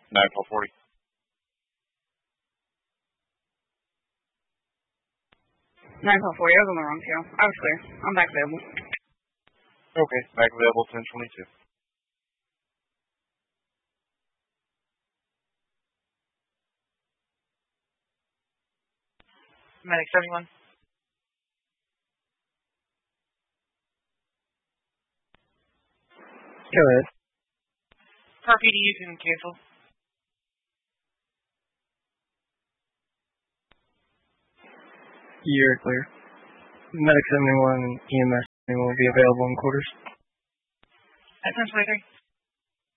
9-12-40. 9-12-40. I was on the wrong tail. I was clear. I'm back available. Okay, back available 10-22. Medic 71. Go ahead. Car PD, you can cancel. You're clear. Medic 71 and EMS will be available in quarters. At 10-23.